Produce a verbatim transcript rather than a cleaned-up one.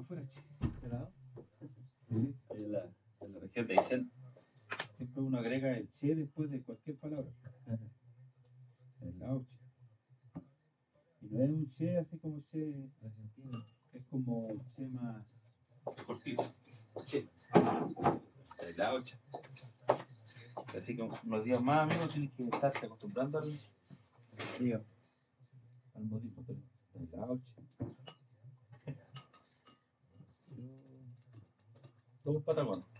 fuera che. ¿Pelado? Sí. Ahí en la, en la región de Aysén. Siempre uno agrega el che después de cualquier palabra. El lao che. Y no es un che así como che argentino. Es como che más cortito. Che. El lao che. Así que unos días más, amigos, tienes que estarte acostumbrando al, digo, al modismo del lao che. Todo un patagón.